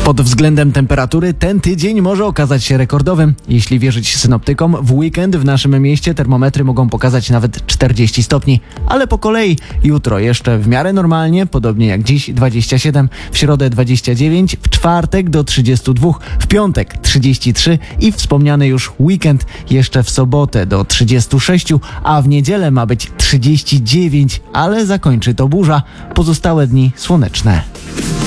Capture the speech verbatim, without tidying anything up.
Pod względem temperatury ten tydzień może okazać się rekordowym. Jeśli wierzyć synoptykom, w weekend w naszym mieście termometry mogą pokazać nawet czterdzieści stopni. Ale po kolei jutro jeszcze w miarę normalnie, podobnie jak dziś dwadzieścia siedem, w środę dwadzieścia dziewięć, w czwartek do trzydziestu dwóch, w piątek trzydzieści trzy i wspomniany już weekend jeszcze w sobotę do trzydziestu sześciu, a w niedzielę ma być trzydzieści dziewięć, ale zakończy to burza. Pozostałe dni słoneczne.